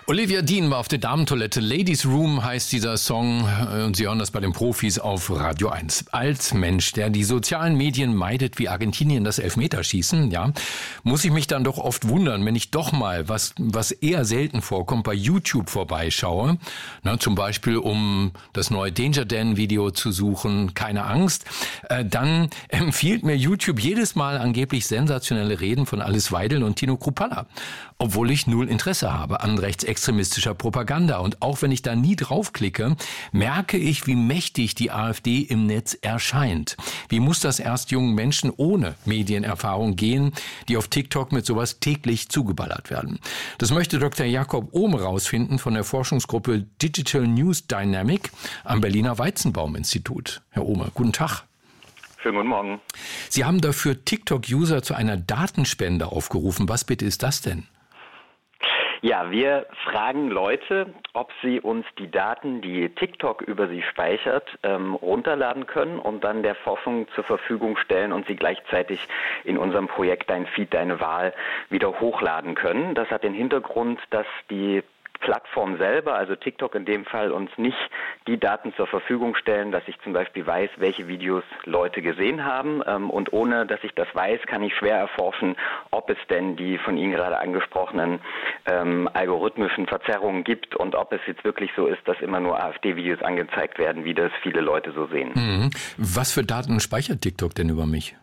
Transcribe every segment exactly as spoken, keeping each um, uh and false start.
Olivia Dean war auf der Damentoilette. Ladies Room heißt dieser Song und Sie hören das bei den Profis auf Radio eins. Als Mensch, der die sozialen Medien meidet wie Argentinien das Elfmeterschießen, ja, muss ich mich dann doch oft wundern, wenn ich doch mal, was was eher selten vorkommt, bei YouTube vorbeischaue. Na, zum Beispiel, um das neue Danger Dan Video zu suchen, keine Angst. Äh, dann empfiehlt mir YouTube jedes Mal angeblich sensationelle Reden von Alice Weidel und Tino Kruppalla, obwohl ich null Interesse habe an rechtsextremistischer Propaganda. Und auch wenn ich da nie draufklicke, merke ich, wie mächtig die AfD im Netz erscheint. Wie muss das erst jungen Menschen ohne Medienerfahrung gehen, die auf TikTok mit sowas täglich zugeballert werden? Das möchte Doktor Jakob Ohm rausfinden von der Forschungsgruppe Digital News Dynamic am Berliner Weizenbaum-Institut. Herr Ohme, guten Tag. Schönen guten Morgen. Sie haben dafür TikTok-User zu einer Datenspende aufgerufen. Was bitte ist das denn? Ja, wir fragen Leute, ob sie uns die Daten, die TikTok über sie speichert, ähm, runterladen können und dann der Forschung zur Verfügung stellen und sie gleichzeitig in unserem Projekt Dein Feed, Deine Wahl wieder hochladen können. Das hat den Hintergrund, dass die Plattform selber, also TikTok in dem Fall, uns nicht die Daten zur Verfügung stellen, dass ich zum Beispiel weiß, welche Videos Leute gesehen haben. Und ohne, dass ich das weiß, kann ich schwer erforschen, ob es denn die von Ihnen gerade angesprochenen ähm, algorithmischen Verzerrungen gibt und ob es jetzt wirklich so ist, dass immer nur AfD-Videos angezeigt werden, wie das viele Leute so sehen. Mhm. Was für Daten speichert TikTok denn über mich?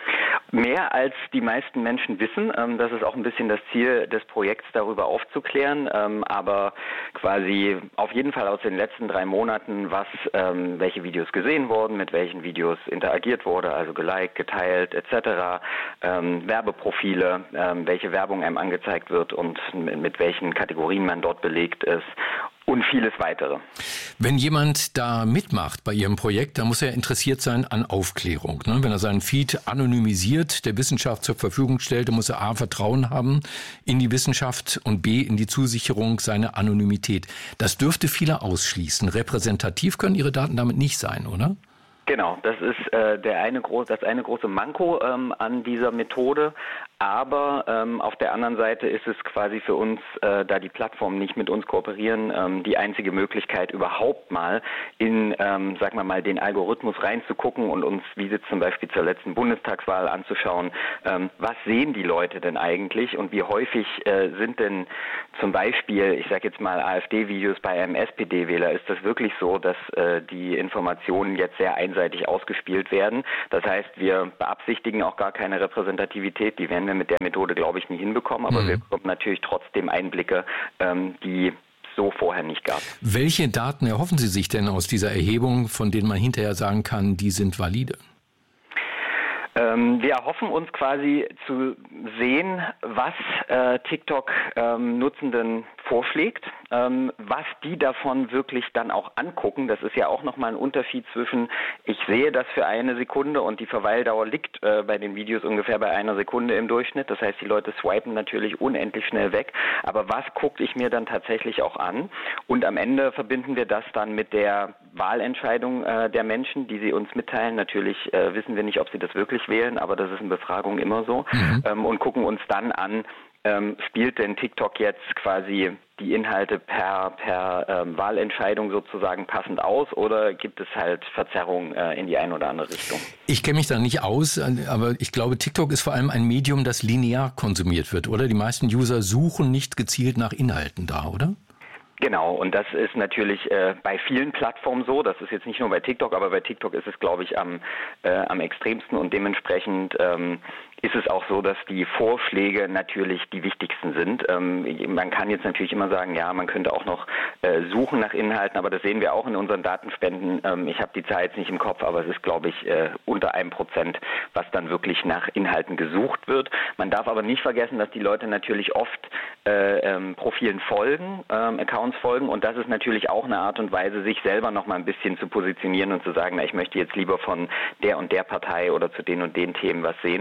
Mehr als die meisten Menschen wissen. Ähm, das ist auch ein bisschen das Ziel des Projekts, darüber aufzuklären. Ähm, aber quasi auf jeden Fall aus den letzten drei Monaten, was, ähm, welche Videos gesehen wurden, mit welchen Videos interagiert wurde, also geliked, geteilt et cetera. Ähm, Werbeprofile, ähm, welche Werbung einem angezeigt wird und mit, mit welchen Kategorien man dort belegt ist. Und vieles weitere. Wenn jemand da mitmacht bei Ihrem Projekt, dann muss er interessiert sein an Aufklärung. Ne? Wenn er seinen Feed anonymisiert der Wissenschaft zur Verfügung stellt, dann muss er A, Vertrauen haben in die Wissenschaft und B, in die Zusicherung seiner Anonymität. Das dürfte viele ausschließen. Repräsentativ können Ihre Daten damit nicht sein, oder? Genau, das ist äh, der eine gro- das eine große Manko ähm, an dieser Methode. Aber ähm, auf der anderen Seite ist es quasi für uns, äh, da die Plattformen nicht mit uns kooperieren, ähm, die einzige Möglichkeit überhaupt mal in, ähm, sagen wir mal, den Algorithmus reinzugucken und uns, wie jetzt zum Beispiel zur letzten Bundestagswahl anzuschauen, ähm, was sehen die Leute denn eigentlich und wie häufig äh, sind denn zum Beispiel, ich sage jetzt mal AfD-Videos bei einem S P D-Wähler, ist das wirklich so, dass äh, die Informationen jetzt sehr einseitig ausgespielt werden. Das heißt, wir beabsichtigen auch gar keine Repräsentativität, die werden wir mit der Methode, glaube ich, nie hinbekommen, aber mhm. wir bekommen natürlich trotzdem Einblicke, ähm, die so vorher nicht gab. Welche Daten erhoffen Sie sich denn aus dieser Erhebung, von denen man hinterher sagen kann, die sind valide? Ähm, wir erhoffen uns quasi zu sehen, was äh, TikTok ähm, Nutzenden vorschlägt, ähm, was die davon wirklich dann auch angucken. Das ist ja auch nochmal ein Unterschied zwischen, ich sehe das für eine Sekunde und die Verweildauer liegt äh, bei den Videos ungefähr bei einer Sekunde im Durchschnitt. Das heißt, die Leute swipen natürlich unendlich schnell weg. Aber was gucke ich mir dann tatsächlich auch an? Und am Ende verbinden wir das dann mit der Wahlentscheidung äh, der Menschen, die sie uns mitteilen. Natürlich äh, wissen wir nicht, ob sie das wirklich wählen, aber das ist in Befragungen immer so. Mhm. Ähm, und gucken uns dann an, ähm, spielt denn TikTok jetzt quasi die Inhalte per, per ähm, Wahlentscheidung sozusagen passend aus oder gibt es halt Verzerrungen äh, in die eine oder andere Richtung? Ich kenne mich da nicht aus, aber ich glaube, TikTok ist vor allem ein Medium, das linear konsumiert wird, oder? Die meisten User suchen nicht gezielt nach Inhalten da, oder? Genau, und das ist natürlich äh, bei vielen Plattformen so. Das ist jetzt nicht nur bei TikTok, aber bei TikTok ist es, glaube ich, am, äh, am extremsten und dementsprechend ähm, ist es auch so, dass die Vorschläge natürlich die wichtigsten sind. Ähm, man kann jetzt natürlich immer sagen, ja, man könnte auch noch äh, suchen nach Inhalten, aber das sehen wir auch in unseren Datenspenden. Ähm, ich habe die Zahl jetzt nicht im Kopf, aber es ist, glaube ich, äh, unter einem Prozent, was dann wirklich nach Inhalten gesucht wird. Man darf aber nicht vergessen, dass die Leute natürlich oft äh, ähm, Profilen folgen, ähm, Accounts folgen und das ist natürlich auch eine Art und Weise, sich selber noch mal ein bisschen zu positionieren und zu sagen, na, ich möchte jetzt lieber von der und der Partei oder zu den und den Themen was sehen. Das heißt,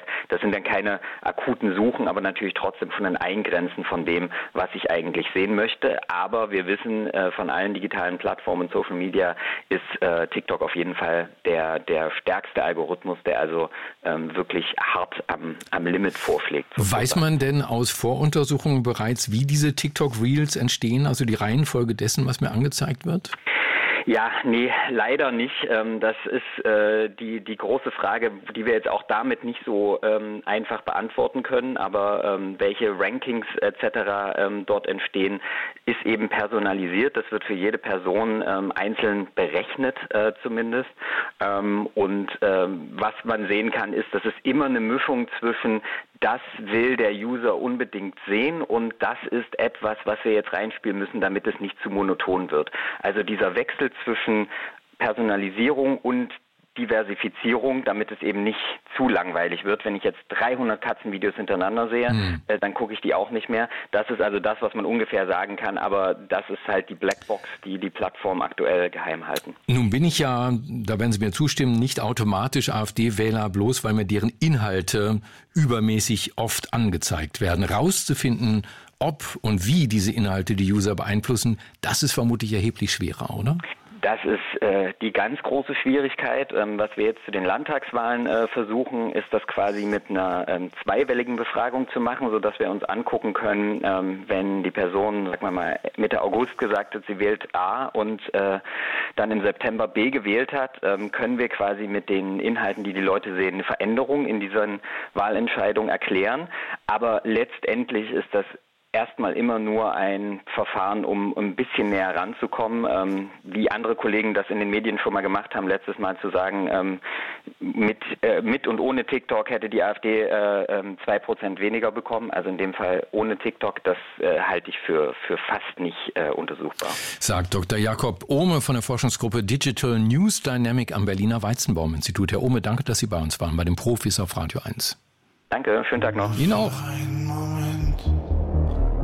heißt, das sind dann keine akuten Suchen, aber natürlich trotzdem schon ein Eingrenzen von dem, was ich eigentlich sehen möchte. Aber wir wissen, äh, von allen digitalen Plattformen und Social Media ist äh, TikTok auf jeden Fall der, der stärkste Algorithmus, der also ähm, wirklich hart am, am Limit vorschlägt. Sozusagen. Weiß man denn aus Voruntersuchungen bereits, wie diese TikTok-Reels entstehen, also die Reihenfolge dessen, was mir angezeigt wird? Ja, nee, leider nicht. Das ist äh, die, die große Frage, die wir jetzt auch damit nicht so ähm, einfach beantworten können. Aber ähm, welche Rankings et cetera ähm, dort entstehen, ist eben personalisiert. Das wird für jede Person ähm, einzeln berechnet äh, zumindest. Ähm, und ähm, was man sehen kann, ist, dass es immer eine Mischung zwischen das will der User unbedingt sehen und das ist etwas, was wir jetzt reinspielen müssen, damit es nicht zu monoton wird. Also dieser Wechsel zwischen Personalisierung und Diversifizierung, damit es eben nicht zu langweilig wird. Wenn ich jetzt dreihundert Katzenvideos hintereinander sehe, mhm. äh, dann gucke ich die auch nicht mehr. Das ist also das, was man ungefähr sagen kann, aber das ist halt die Blackbox, die die Plattform aktuell geheim halten. Nun bin ich ja, da werden Sie mir zustimmen, nicht automatisch AfD-Wähler, bloß weil mir deren Inhalte übermäßig oft angezeigt werden. Rauszufinden, ob und wie diese Inhalte die User beeinflussen, das ist vermutlich erheblich schwerer, oder? Das ist äh, die ganz große Schwierigkeit. Ähm, was wir jetzt zu den Landtagswahlen äh, versuchen, ist das quasi mit einer ähm, zweiwelligen Befragung zu machen, sodass wir uns angucken können, ähm, wenn die Person, sagen wir mal, Mitte August gesagt hat, sie wählt A und äh, dann im September B gewählt hat, ähm, können wir quasi mit den Inhalten, die die Leute sehen, eine Veränderung in diesen Wahlentscheidungen erklären. Aber letztendlich ist das erstmal immer nur ein Verfahren, um ein bisschen näher ranzukommen, ähm, wie andere Kollegen das in den Medien schon mal gemacht haben, letztes Mal zu sagen, ähm, mit, äh, mit und ohne TikTok hätte die AfD äh, ähm, zwei Prozent weniger bekommen. Also in dem Fall ohne TikTok, das äh, halte ich für, für fast nicht äh, untersuchbar. Sagt Doktor Jakob Ohme von der Forschungsgruppe Digital News Dynamic am Berliner Weizenbaum-Institut. Herr Ohme, danke, dass Sie bei uns waren, bei den Profis auf Radio eins. Danke, schönen Tag noch. Ihnen auch.